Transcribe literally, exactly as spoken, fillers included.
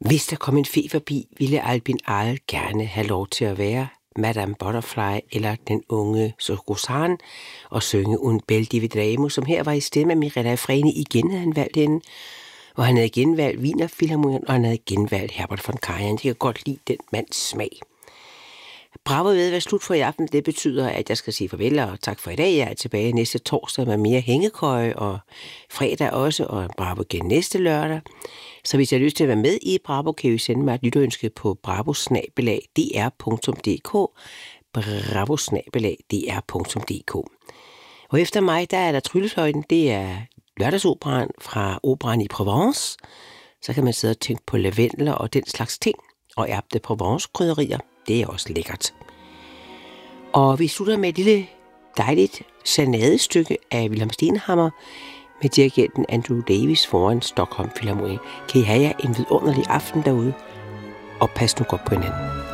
Hvis der kom en fe forbi, ville Albin Aal gerne have lov til at være Madame Butterfly eller den unge Sogozan og synge Un bel di vedremo, som her var i stemme af Mirella Freni. Igen havde han valgt hende, og han havde genvalgt Wiener Philharmonien, og han havde genvalgt Herbert von Karajan. Jeg kan godt lide den mands smag. Bravo ved at være slut for i aften. Det betyder, at jeg skal sige farvel og tak for i dag. Jeg er tilbage næste torsdag med mere hængekøje, og fredag også, og Bravo igen næste lørdag. Så hvis jeg har lyst til at være med i Bravo, kan I sende mig et lytterønske på bravo snabel-a d r punktum d k. bravo snabel-a d r punktum d k. Og efter mig, der er der Tryllefløjten. Det er lørdagsoperaen fra Operaen i Provence. Så kan man sidde og tænke på lavendler og den slags ting. Og Herbe de Provence-krydderier. Det er også lækkert. Og vi slutter med et lille dejligt serenadestykke af Wilhelm Stenhammer med dirigenten Andrew Davis foran Stockholm Philharmonic. Kan I have jer en vidunderlig aften derude, og pas nu godt på hinanden.